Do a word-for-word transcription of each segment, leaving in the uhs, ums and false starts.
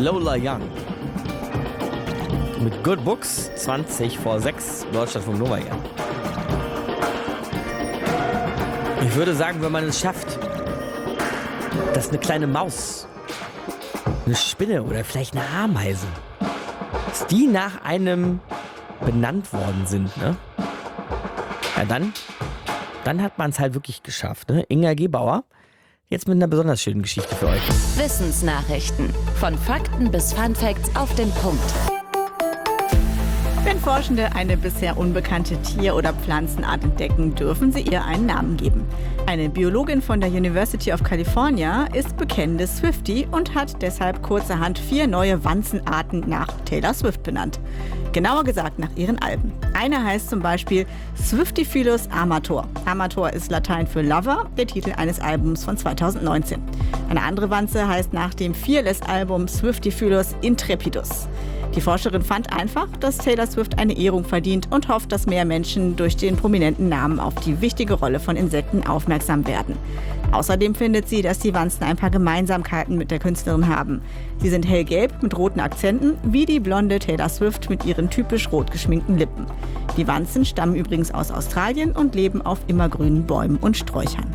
Lola Young. Mit Good Books, zwanzig vor sechs, Deutschlandfunk Nova hier. Ich würde sagen, wenn man es schafft, dass eine kleine Maus, eine Spinne oder vielleicht eine Ameise, dass die nach einem benannt worden sind, ne? Ja, dann, dann hat man es halt wirklich geschafft, ne? Inga Gebauer, jetzt mit einer besonders schönen Geschichte für euch. Wissensnachrichten. Von Fakten bis Funfacts auf den Punkt. Wenn Forschende eine bisher unbekannte Tier- oder Pflanzenart entdecken, dürfen sie ihr einen Namen geben. Eine Biologin von der University of California ist bekennende Swiftie und hat deshalb kurzerhand vier neue Wanzenarten nach Taylor Swift benannt. Genauer gesagt nach ihren Alben. Eine heißt zum Beispiel Swiftifilus Amator. Amator ist Latein für Lover, der Titel eines Albums von zweitausendneunzehn. Eine andere Wanze heißt nach dem Fearless-Album Swiftifilus Intrepidus. Die Forscherin fand einfach, dass Taylor Swift eine Ehrung verdient und hofft, dass mehr Menschen durch den prominenten Namen auf die wichtige Rolle von Insekten aufmerksam werden. Außerdem findet sie, dass die Wanzen ein paar Gemeinsamkeiten mit der Künstlerin haben. Sie sind hellgelb mit roten Akzenten, wie die blonde Taylor Swift mit ihren typisch rot geschminkten Lippen. Die Wanzen stammen übrigens aus Australien und leben auf immergrünen Bäumen und Sträuchern.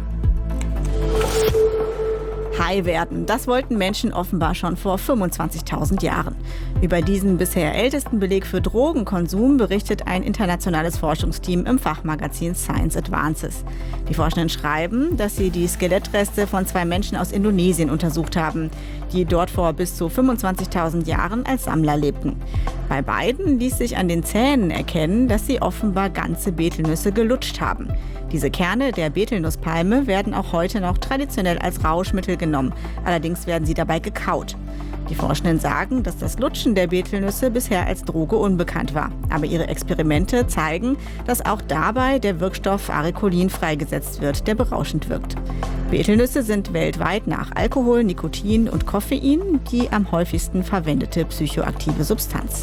Hai werden. Das wollten Menschen offenbar schon vor fünfundzwanzigtausend Jahren. Über diesen bisher ältesten Beleg für Drogenkonsum berichtet ein internationales Forschungsteam im Fachmagazin Science Advances. Die Forschenden schreiben, dass sie die Skelettreste von zwei Menschen aus Indonesien untersucht haben, die dort vor bis zu fünfundzwanzigtausend Jahren als Sammler lebten. Bei beiden ließ sich an den Zähnen erkennen, dass sie offenbar ganze Betelnüsse gelutscht haben. Diese Kerne der Betelnusspalme werden auch heute noch traditionell als Rauschmittel genommen. Allerdings werden sie dabei gekaut. Die Forschenden sagen, dass das Lutschen der Betelnüsse bisher als Droge unbekannt war. Aber ihre Experimente zeigen, dass auch dabei der Wirkstoff Arecolin freigesetzt wird, der berauschend wirkt. Betelnüsse sind weltweit nach Alkohol, Nikotin und Koffein die am häufigsten verwendete psychoaktive Substanz.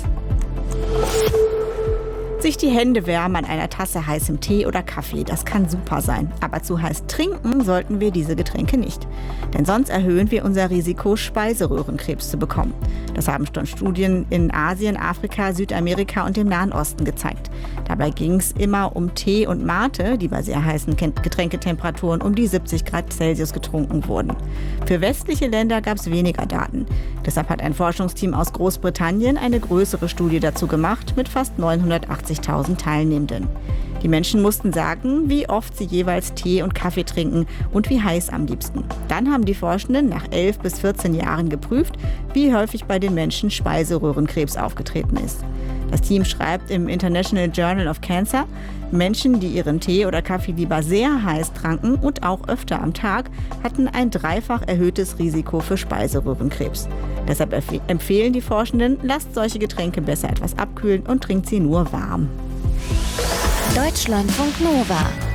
Sich die Hände wärmen an einer Tasse heißem Tee oder Kaffee, das kann super sein. Aber zu heiß trinken sollten wir diese Getränke nicht. Denn sonst erhöhen wir unser Risiko, Speiseröhrenkrebs zu bekommen. Das haben schon Studien in Asien, Afrika, Südamerika und dem Nahen Osten gezeigt. Dabei ging es immer um Tee und Mate, die bei sehr heißen Getränketemperaturen um die siebzig Grad Celsius getrunken wurden. Für westliche Länder gab es weniger Daten. Deshalb hat ein Forschungsteam aus Großbritannien eine größere Studie dazu gemacht mit fast neunhundertachtzigtausend Teilnehmenden. Die Menschen mussten sagen, wie oft sie jeweils Tee und Kaffee trinken und wie heiß am liebsten. Dann haben die Forschenden nach elf bis vierzehn Jahren geprüft, wie häufig bei den Menschen Speiseröhrenkrebs aufgetreten ist. Das Team schreibt im International Journal of Cancer, Menschen, die ihren Tee oder Kaffee lieber sehr heiß tranken und auch öfter am Tag, hatten ein dreifach erhöhtes Risiko für Speiseröhrenkrebs. Deshalb empfehlen die Forschenden, lasst solche Getränke besser etwas abkühlen und trinkt sie nur warm. Deutschlandfunk Nova.